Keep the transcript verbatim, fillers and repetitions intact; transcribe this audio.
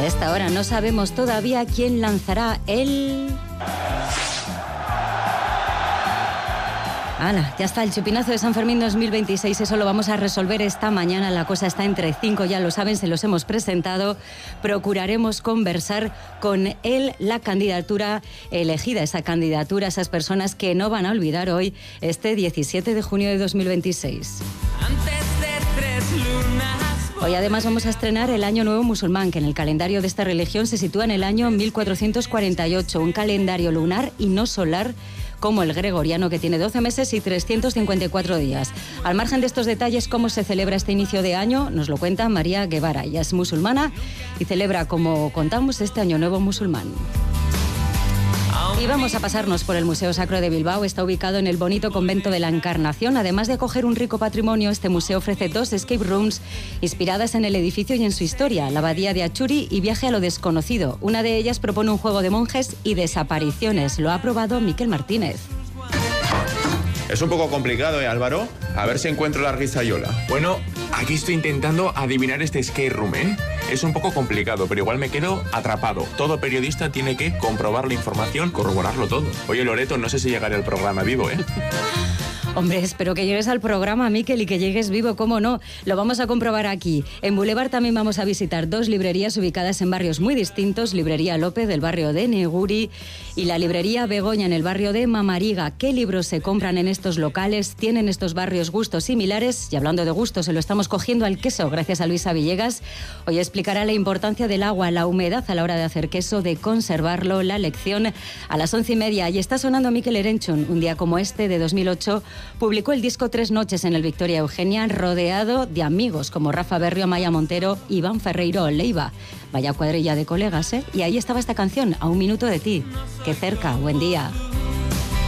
A esta hora no sabemos todavía quién lanzará el... ¡Hala! Ya está el chupinazo de San Fermín dos mil veintiséis. Eso lo vamos a resolver esta mañana. La cosa está entre cinco, ya lo saben, se los hemos presentado. Procuraremos conversar con él, la candidatura elegida, esa candidatura, esas personas que no van a olvidar hoy, este diecisiete de junio de dos mil veintiséis. Antes de tres lunas. Hoy además vamos a estrenar el Año Nuevo Musulmán, que en el calendario de esta religión se sitúa en el año mil cuatrocientos cuarenta y ocho, un calendario lunar y no solar como el gregoriano, que tiene doce meses y trescientos cincuenta y cuatro días. Al margen de estos detalles, ¿cómo se celebra este inicio de año? Nos lo cuenta María Guevara. Ella es musulmana y celebra, como contamos, este Año Nuevo Musulmán. Y vamos a pasarnos por el Museo Sacro de Bilbao. Está ubicado en el bonito convento de la Encarnación. Además de acoger un rico patrimonio, este museo ofrece dos escape rooms inspiradas en el edificio y en su historia, la Abadía de Achuri y Viaje a lo desconocido. Una de ellas propone un juego de monjes y desapariciones. Lo ha probado Miquel Martínez. Es un poco complicado, ¿eh, Álvaro? A ver si encuentro la risayola. Bueno, aquí estoy intentando adivinar este escape room, ¿eh? Es un poco complicado, pero igual me quedo atrapado. Todo periodista tiene que comprobar la información, corroborarlo todo. Oye, Loreto, no sé si llegaré al programa vivo, ¿eh? Hombre, espero que llegues al programa, Miquel, y que llegues vivo, cómo no. Lo vamos a comprobar aquí. En Boulevard también vamos a visitar dos librerías ubicadas en barrios muy distintos. Librería López, del barrio de Neguri, y la librería Begoña, en el barrio de Mamariga. ¿Qué libros se compran en estos locales? ¿Tienen estos barrios gustos similares? Y hablando de gustos, se lo estamos cogiendo al queso, gracias a Luisa Villegas. Hoy explicará la importancia del agua, la humedad a la hora de hacer queso, de conservarlo, la lección a las once y media. Y está sonando Mikel Erenchun. Un día como este, de dos mil ocho, publicó el disco Tres Noches en el Victoria Eugenia, rodeado de amigos como Rafa Berrio, Amaya Montero, Iván Ferreiro Leiva. Vaya cuadrilla de colegas, ¿eh? Y ahí estaba esta canción, A un minuto de ti. Qué cerca, buen día.